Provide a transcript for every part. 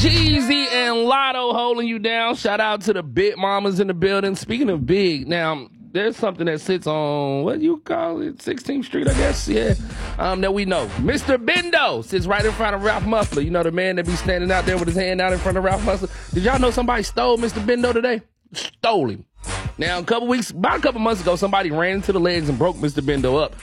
Jeezy and Lotto holding you down. Shout out to the big mamas in the building. Speaking of big, now there's something that sits on, what do you call it, 16th Street, I guess, yeah, that we know. Mr. Bendo sits right in front of Ralph Muffler. You know, the man that be standing out there with his hand out in front of Ralph Muffler. Did y'all know somebody stole Mr. Bendo today? Stole him. Now, about a couple months ago, somebody ran into the legs and broke Mr. Bendo up.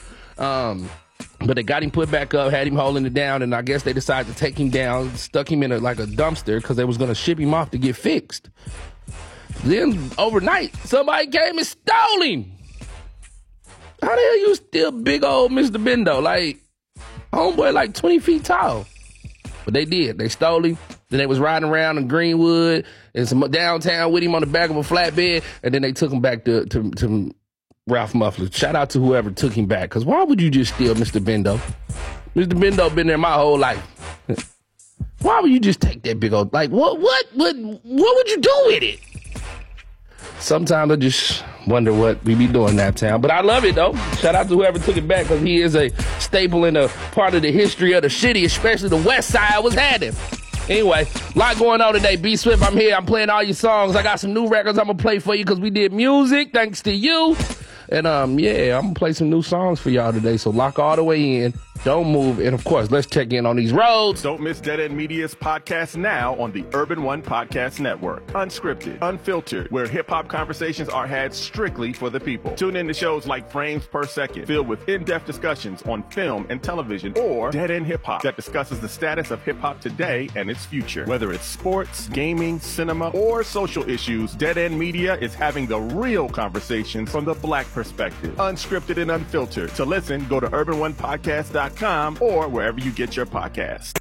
But they got him put back up, had him holding it down, and I guess they decided to take him down, stuck him in a dumpster because they was going to ship him off to get fixed. Then overnight, somebody came and stole him. How the hell you steal big old Mr. Bendo? Like, homeboy like 20 feet tall. But they did. They stole him. Then they was riding around in Greenwood and some downtown with him on the back of a flatbed, and then they took him back to Ralph Muffler. Shout out to whoever took him back, because why would you just steal Mr. Bendo? Mr. Bendo been there my whole life. Why would you just take that big old, like, what would you do with it? Sometimes I just wonder what we be doing downtown, but I love it though. Shout out to whoever took it back, because he is a staple in a part of the history of the city, especially the West Side was had him. Anyway, a lot going on today. B Swift, I'm here. I'm playing all your songs. I got some new records I'm going to play for you because we did music, thanks to you. And, yeah, I'm going to play some new songs for y'all today, so lock all the way in. Don't move. And, of course, let's check in on these roads. Don't miss Dead End Media's podcast now on the Urban One Podcast Network. Unscripted, unfiltered, where hip-hop conversations are had strictly for the people. Tune in to shows like Frames Per Second, filled with in-depth discussions on film and television, or Dead End Hip Hop, that discusses the status of hip-hop today and its future. Whether it's sports, gaming, cinema, or social issues, Dead End Media is having the real conversations from the black perspective. Unscripted and unfiltered. To listen, go to urbanonepodcast.com or wherever you get your podcasts.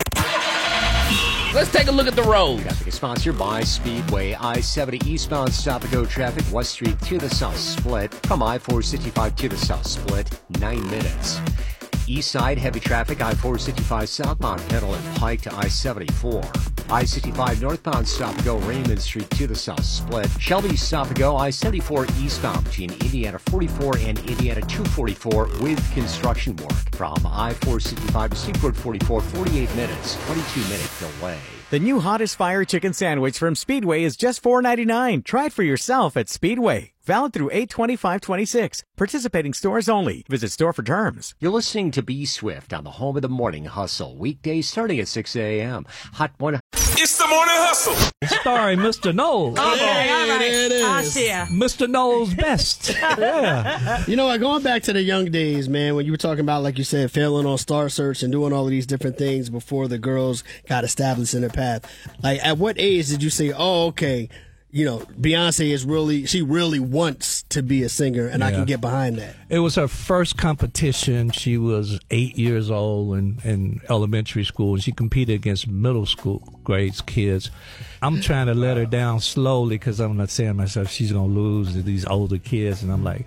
Let's take a look at the road. Traffic is sponsored by Speedway. I-70 eastbound stop-and-go traffic, West Street to the south split. From I-465 to the south split, 9 minutes. East side, heavy traffic, I-465 southbound Pendle and Pike to I-74. I-65 northbound stop-and-go Raymond Street to the south split. Shelby stop-and-go, I-74 eastbound between Indiana 44 and Indiana 244 with construction work. From I-465 to Seaport 44, 48 minutes, 22-minute delay. The new hottest fire chicken sandwich from Speedway is just $4.99. Try it for yourself at Speedway. Valid through 8/25/26. Participating stores only. Visit store for terms. You're listening to B Swift on the home of the morning hustle. Weekdays starting at 6 a.m. Hot 1. It's the morning hustle. Starring Mr. Knowles. Okay, all right. There it is. I see ya. Mr. Knowles best. Yeah. You know what? Going back to the young days, man, when you were talking about, like you said, failing on Star Search and doing all of these different things before the girls got established in their path. Like, at what age did you say, oh, okay, you know, Beyonce she really wants to be a singer, and I can get behind that? It was her first competition. She was 8 years old in elementary school, and she competed against middle school grades kids. I'm trying to let her down slowly because I'm not saying to myself she's going to lose to these older kids, and I'm like,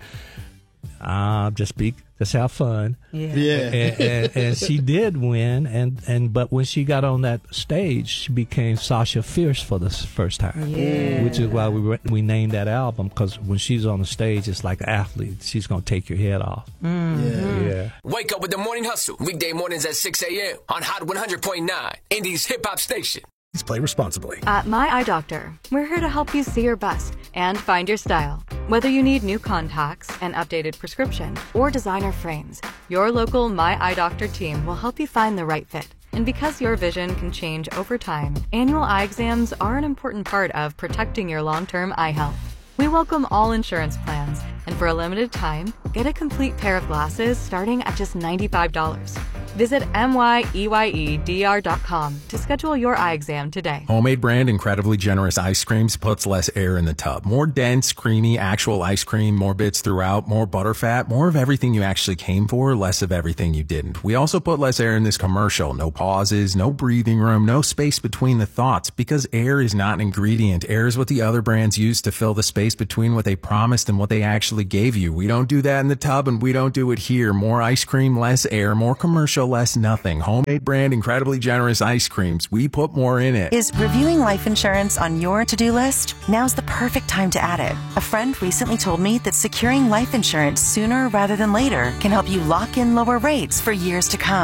just have fun. Yeah. And she did win, but when she got on that stage, she became Sasha Fierce for the first time. Yeah. Which is why we named that album, because when she's on the stage, it's like an athlete. She's going to take your head off. Mm-hmm. Yeah. Wake up with the morning hustle. Weekday mornings at 6 a.m. on Hot 100.9, Indy's hip hop station. Please play responsibly. At My Eye Doctor, we're here to help you see your best and find your style. Whether you need new contacts, an updated prescription, or designer frames, your local My Eye Doctor team will help you find the right fit. And because your vision can change over time, annual eye exams are an important part of protecting your long-term eye health. We welcome all insurance plans, and for a limited time, get a complete pair of glasses starting at just $95. Visit MYEYEDR.com to schedule your eye exam today. Homemade brand Incredibly Generous Ice Creams puts less air in the tub. More dense, creamy, actual ice cream, more bits throughout, more butterfat, more of everything you actually came for, less of everything you didn't. We also put less air in this commercial. No pauses, no breathing room, no space between the thoughts, because air is not an ingredient. Air is what the other brands use to fill the space between what they promised and what they actually gave you. We don't do that in the tub, and we don't do it here. More ice cream, less air, more commercial, less nothing. Homemade brand Incredibly Generous Ice Creams. We put more in it. Is reviewing life insurance on your to-do list? Now's the perfect time to add it. A friend recently told me that securing life insurance sooner rather than later can help you lock in lower rates for years to come.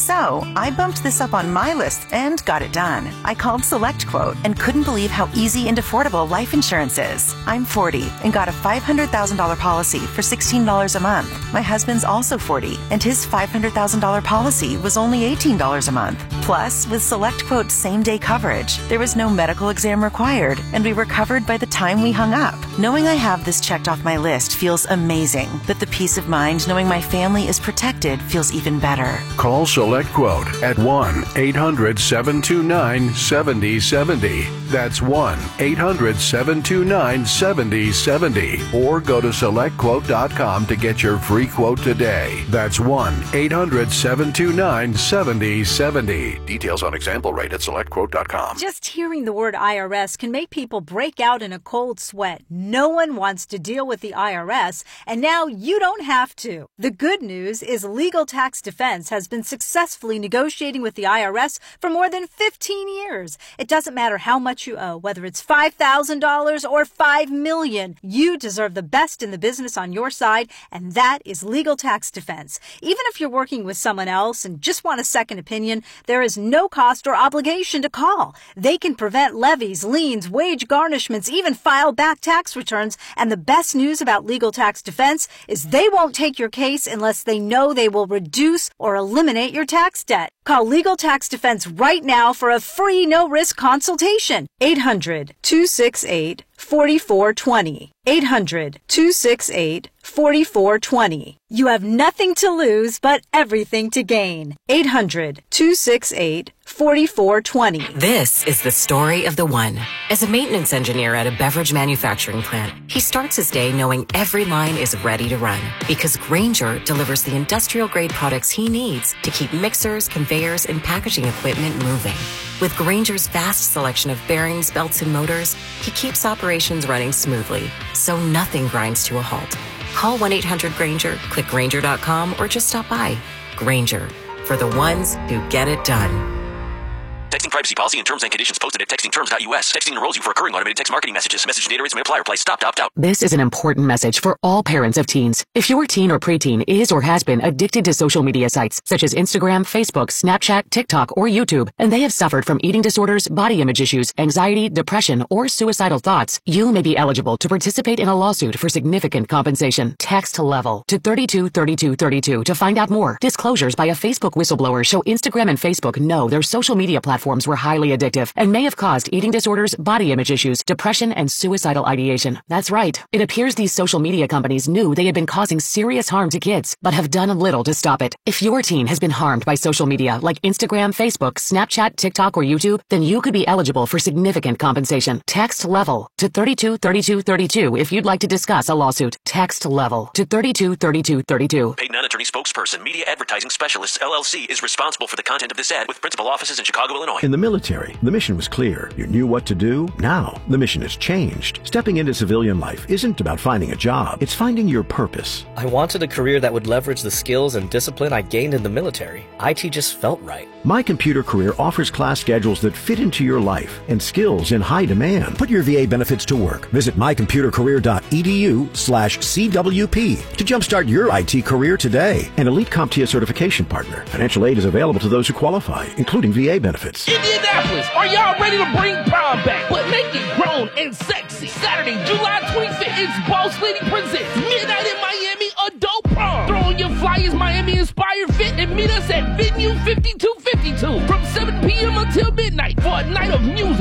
So I bumped this up on my list and got it done. I called SelectQuote and couldn't believe how easy and affordable life insurance is. I'm 40 and got a $500,000 policy for $16 a month. My husband's also 40 and his $500,000 policy was only $18 a month. Plus, with SelectQuote's same-day coverage, there was no medical exam required and we were covered by the time we hung up. Knowing I have this checked off my list feels amazing, but the peace of mind knowing my family is protected feels even better. Call SelectQuote at 1-800-729-7070. That's 1-800-729-7070. Or go to SelectQuote.com to get your free quote today. That's 1-800-729-7070. Details on example rate at SelectQuote.com. Just hearing the word IRS can make people break out in a cold sweat. No one wants to deal with the IRS, and now you don't have to. The good news is Legal Tax Defense has been successfully negotiating with the IRS for more than 15 years. It doesn't matter how much you owe, whether it's $5,000 or $5 million. You deserve the best in the business on your side, and that is Legal Tax Defense. Even if you're working with someone else and just want a second opinion, there is no cost or obligation to call. They can prevent levies, liens, wage garnishments, even file back tax returns. And the best news about Legal Tax Defense is they won't take your case unless they know they will reduce or eliminate your tax debt. Call Legal Tax Defense right now for a free no-risk consultation. 800-268-4420. 800-268-4420. You have nothing to lose but everything to gain. 800-268-4420. This is the story of the one. As a maintenance engineer at a beverage manufacturing plant, he starts his day knowing every line is ready to run because Grainger delivers the industrial-grade products he needs to keep mixers, conveyors, and packaging equipment moving. With Grainger's vast selection of bearings, belts, and motors, he keeps operations running smoothly, so nothing grinds to a halt. Call 1-800-GRAINGER, click Grainger.com, or just stop by. Grainger, for the ones who get it done. Texting privacy policy and terms and conditions posted at textingterms.us. Texting enrolls you for recurring automated text marketing messages. Message data rates may apply. Reply stop to opt out. This is an important message for all parents of teens. If your teen or preteen is or has been addicted to social media sites such as Instagram, Facebook, Snapchat, TikTok, or YouTube, and they have suffered from eating disorders, body image issues, anxiety, depression, or suicidal thoughts, you may be eligible to participate in a lawsuit for significant compensation. Text LEVEL to 323232 to find out more. Disclosures by a Facebook whistleblower show Instagram and Facebook know their social media platforms were highly addictive and may have caused eating disorders, body image issues, depression, and suicidal ideation. That's right. It appears these social media companies knew they had been causing serious harm to kids, but have done little to stop it. If your teen has been harmed by social media like Instagram, Facebook, Snapchat, TikTok, or YouTube, then you could be eligible for significant compensation. Text LEVEL to 323232 if you'd like to discuss a lawsuit. Text LEVEL to 323232. Paid non-attorney spokesperson, Media Advertising Specialists, LLC, is responsible for the content of this ad with principal offices in Chicago, Illinois. In the military, the mission was clear. You knew what to do. Now, the mission has changed. Stepping into civilian life isn't about finding a job. It's finding your purpose. I wanted a career that would leverage the skills and discipline I gained in the military. IT just felt right. My Computer Career offers class schedules that fit into your life and skills in high demand. Put your VA benefits to work. Visit mycomputercareer.edu/CWP to jumpstart your IT career today. An elite CompTIA certification partner. Financial aid is available to those who qualify, including VA benefits. Indianapolis, are y'all ready to bring prom back, but make it grown and sexy? Saturday, July 25th, it's Boss Lady presents Midnight in Miami Adult Prom. Throw on your flyers, Miami-inspired fit, and meet us at Venue 5252 from 7 p.m. until midnight for a night of music,